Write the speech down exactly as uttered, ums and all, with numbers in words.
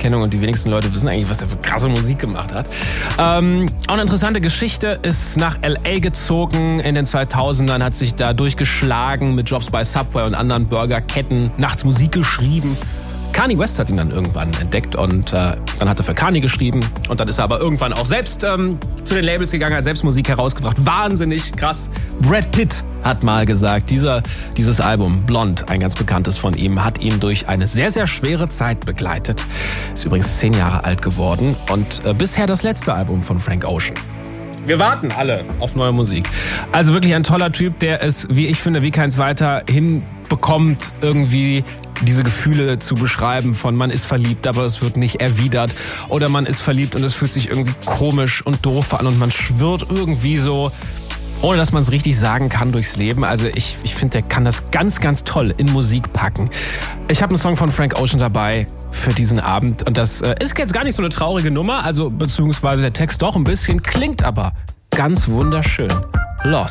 Anerkennung und die wenigsten Leute wissen eigentlich, was er für krasse Musik gemacht hat. Ähm, auch eine interessante Geschichte, ist nach L A gezogen in den zweitausendern, hat sich da durchgeschlagen mit Jobs bei Subway und anderen Burgerketten, nachts Musik geschrieben. Kanye West hat ihn dann irgendwann entdeckt und äh, dann hat er für Kanye geschrieben und dann ist er aber irgendwann auch selbst ähm, zu den Labels gegangen, hat selbst Musik herausgebracht. Wahnsinnig krass. Brad Pitt hat mal gesagt, dieser, dieses Album, Blond, ein ganz bekanntes von ihm, hat ihn durch eine sehr, sehr schwere Zeit begleitet. Ist übrigens zehn Jahre alt geworden und äh, bisher das letzte Album von Frank Ocean. Wir warten alle auf neue Musik. Also wirklich ein toller Typ, der es, wie ich finde, wie kein zweiter hinbekommt, irgendwie diese Gefühle zu beschreiben von man ist verliebt, aber es wird nicht erwidert. Oder man ist verliebt und es fühlt sich irgendwie komisch und doof an und man schwirrt irgendwie so, ohne dass man es richtig sagen kann, durchs Leben. Also ich, ich finde, der kann das ganz, ganz toll in Musik packen. Ich habe einen Song von Frank Ocean dabei für diesen Abend und das äh, ist jetzt gar nicht so eine traurige Nummer, also beziehungsweise der Text doch ein bisschen, klingt aber ganz wunderschön. Lost.